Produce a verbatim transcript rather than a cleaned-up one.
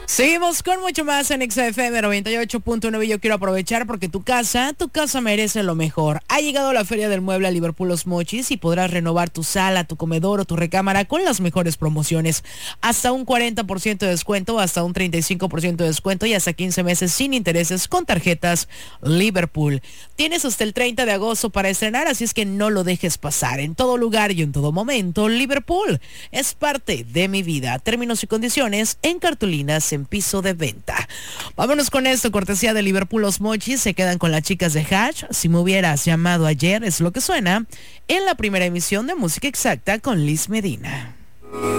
Seguimos con mucho más en X F M noventa y ocho punto nueve. Yo quiero aprovechar porque tu casa, tu casa merece lo mejor. Ha llegado la Feria del Mueble a Liverpool Los Mochis y podrás renovar tu sala, tu comedor o tu recámara con las mejores promociones. Hasta un cuarenta por ciento de descuento, hasta un treinta y cinco por ciento de descuento y hasta quince meses sin intereses con tarjetas Liverpool. Tienes hasta el treinta de agosto para estrenar, así es que no lo dejes pasar. En todo lugar y en todo momento, Liverpool es parte de mi vida. Términos y condiciones en cartulinas en piso de venta. Vámonos con esto, cortesía de Liverpool Los Mochis. Se quedan con las chicas de Hash. Si me hubieras llamado ayer, es lo que suena en la primera emisión de Música Exacta con Liz Medina.